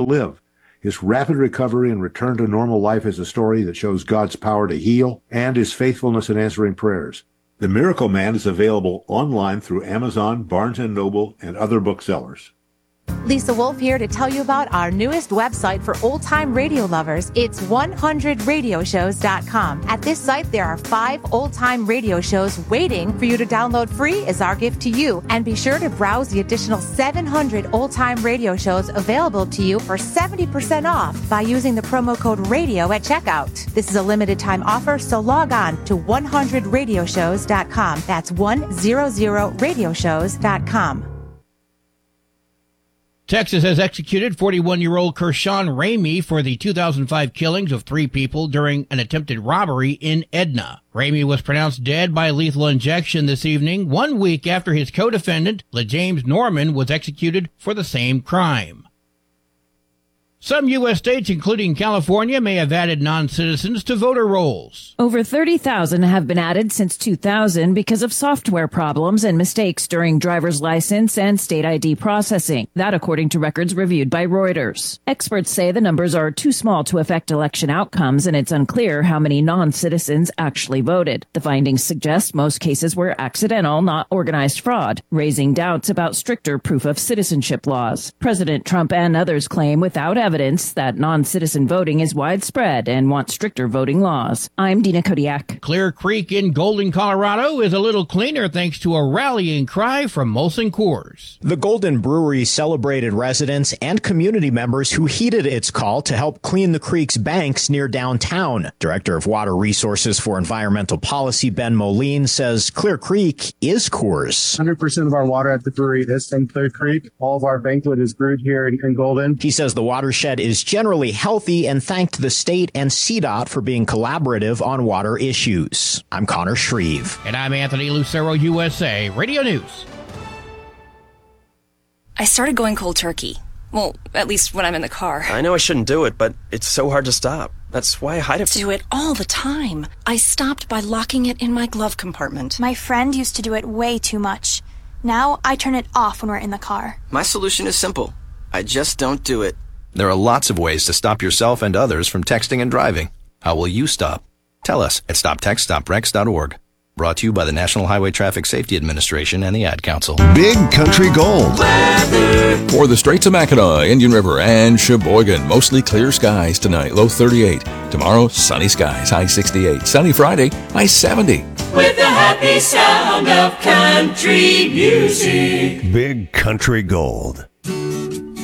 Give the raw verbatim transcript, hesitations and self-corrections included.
live. His rapid recovery and return to normal life is a story that shows God's power to heal and his faithfulness in answering prayers. The Miracle Man is available online through Amazon, Barnes and Noble, and other booksellers. Lisa Wolf here to tell you about our newest website for old-time radio lovers. It's one hundred radio shows dot com. At this site, there are five old-time radio shows waiting for you to download free as our gift to you. And be sure to browse the additional seven hundred old-time radio shows available to you for seventy percent off by using the promo code RADIO at checkout. This is a limited-time offer, so log on to one hundred radio shows dot com. That's one hundred radio shows dot com. Texas has executed forty-one-year-old Kershawn Ramey for the two thousand five killings of three people during an attempted robbery in Edna. Ramey was pronounced dead by lethal injection this evening, one week after his co-defendant, LeJames Norman, was executed for the same crime. Some U S states, including California, may have added non-citizens to voter rolls. Over thirty thousand have been added since two thousand because of software problems and mistakes during driver's license and state I D processing. That according to records reviewed by Reuters. Experts say the numbers are too small to affect election outcomes, and it's unclear how many non-citizens actually voted. The findings suggest most cases were accidental, not organized fraud, raising doubts about stricter proof of citizenship laws. President Trump and others claim without evidence that non-citizen voting is widespread and want stricter voting laws. I'm Dina Kodiak. Clear Creek in Golden, Colorado is a little cleaner thanks to a rallying cry from Molson Coors. The Golden Brewery celebrated residents and community members who heeded its call to help clean the creek's banks near downtown. Director of Water Resources for Environmental Policy, Ben Moline, says Clear Creek is Coors. one hundred percent of our water at the brewery is in Clear Creek. All of our banquet is brewed here in, in Golden. He says the watershed is generally healthy and thanked the state and C DOT for being collaborative on water issues. I'm Connor Shreve. And I'm Anthony Lucero, U S A Radio News. I started going cold turkey. Well, at least when I'm in the car. I know I shouldn't do it, but it's so hard to stop. That's why I hide it. Do it all the time. I stopped by locking it in my glove compartment. My friend used to do it way too much. Now I turn it off when we're in the car. My solution is simple. I just don't do it. There are lots of ways to stop yourself and others from texting and driving. How will you stop? Tell us at stop text stop wrecks dot org. Brought to you by the National Highway Traffic Safety Administration and the Ad Council. Big Country Gold. Weather. For the Straits of Mackinac, Indian River, and Sheboygan, mostly clear skies tonight, low thirty-eight. Tomorrow, sunny skies, high sixty-eight. Sunny Friday, high seventy. With the happy sound of country music. Big Country Gold.